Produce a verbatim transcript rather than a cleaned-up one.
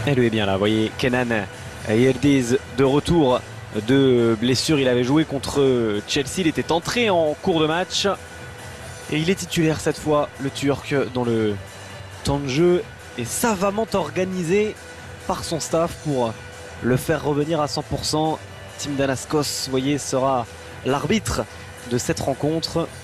Elle est bien là, vous voyez Kenan Yildiz de retour de blessure. Il avait joué contre Chelsea, il était entré en cours de match. Et il est titulaire cette fois, le Turc, dans le temps de jeu est savamment organisé par son staff pour le faire revenir à cent pour cent. Tim Danaskos, vous voyez, sera l'arbitre de cette rencontre.